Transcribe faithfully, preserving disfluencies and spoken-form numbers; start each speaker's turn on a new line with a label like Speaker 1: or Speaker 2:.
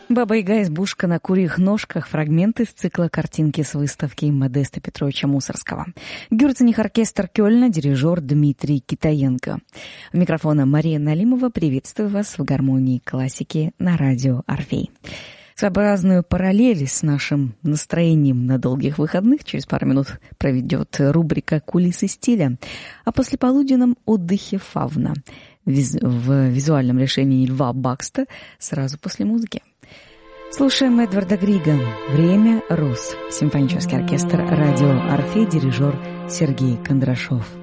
Speaker 1: Баба-Яга, избушка на курьих ножках. Фрагменты из цикла «Картинки с выставки» Модеста Петровича Мусорского. Гюрцених оркестр Кёльна, дирижер Дмитрий Китаенко. У микрофона Мария Налимова. Приветствую вас в гармонии классики на радио Орфей. Своеобразную параллель с нашим настроением на долгих выходных через пару минут проведет рубрика «Кулисы стиля», о послеполуденном отдыхе «Фавна» в визуальном решении Льва Бакста сразу после музыки. Слушаем Эдварда Грига «Время роз». Симфонический оркестр радио Орфей, дирижер Сергей Кондрашов.